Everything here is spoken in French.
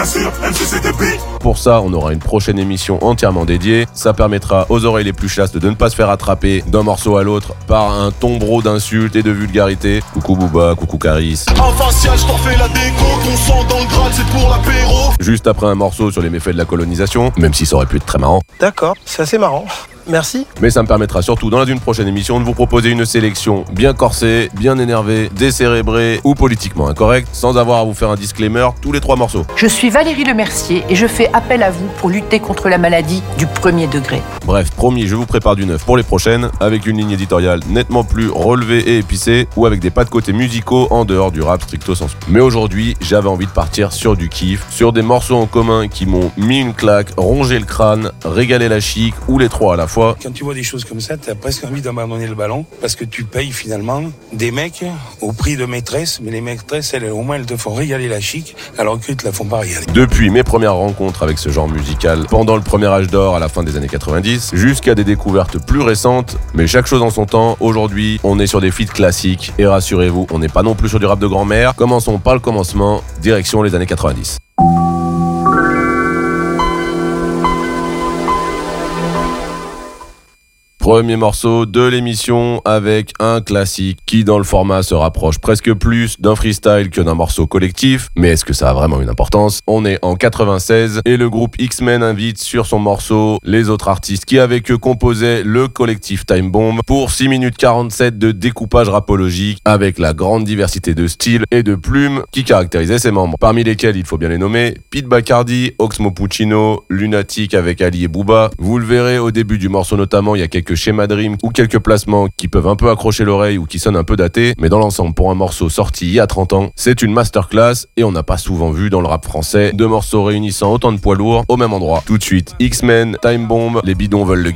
sûr, MCCDB. Pour ça, on aura une prochaine émission entièrement dédiée. Ça permettra aux oreilles les plus chastes de ne pas se faire attraper d'un morceau à l'autre par un tombereau d'insultes et de vulgarité. Coucou Booba, coucou Caris. Facial, je t'en fais la déco, ton sang dans le Graal, c'est pour l'apéro. Juste après un morceau sur les méfaits de la colonisation, même si ça aurait pu être très marrant. D'accord, c'est assez marrant. Merci. Mais ça me permettra surtout dans une prochaine émission de vous proposer une sélection bien corsée, bien énervée, décérébrée ou politiquement incorrecte, sans avoir à vous faire un disclaimer tous les 3 morceaux. Je suis Valérie Lemercier et je fais appel à vous pour lutter contre la maladie du premier degré. Bref, promis, je vous prépare du neuf pour les prochaines, avec une ligne éditoriale nettement plus relevée et épicée, ou avec des pas de côté musicaux en dehors du rap stricto sensu. Mais aujourd'hui, j'avais envie de partir sur du kiff, sur des morceaux en commun qui m'ont mis une claque, rongé le crâne, régalé la chic, ou les 3 à la fois. Quand tu vois des choses comme ça, t'as presque envie d'abandonner le ballon parce que tu payes finalement des mecs au prix de maîtresses, mais les maîtresses, elles, au moins, elles te font régaler la chic, alors qu'eux, te la font pas régaler. Depuis mes premières rencontres avec ce genre musical, pendant le premier âge d'or à la fin des années 90, jusqu'à des découvertes plus récentes, mais chaque chose en son temps, aujourd'hui, on est sur des feats classiques, et rassurez-vous, on n'est pas non plus sur du rap de grand-mère. Commençons par le commencement, direction les années 90. Premier morceau de l'émission avec un classique qui dans le format se rapproche presque plus d'un freestyle que d'un morceau collectif, mais est-ce que ça a vraiment une importance ? On est en 96 et le groupe X-Men invite sur son morceau les autres artistes qui avec eux composaient le collectif Time Bomb pour 6 minutes 47 de découpage rapologique avec la grande diversité de styles et de plumes qui caractérisaient ses membres. Parmi lesquels il faut bien les nommer Pete Bacardi, Oxmo Puccino, Lunatic avec Ali et Booba. Vous le verrez au début du morceau notamment, il y a quelques schémas de rimes ou quelques placements qui peuvent un peu accrocher l'oreille ou qui sonnent un peu datés, mais dans l'ensemble, pour un morceau sorti il y a 30 ans, c'est une masterclass et on n'a pas souvent vu dans le rap français 2 morceaux réunissant autant de poids lourds au même endroit. Tout de suite, X-Men, Time Bomb, les bidons veulent le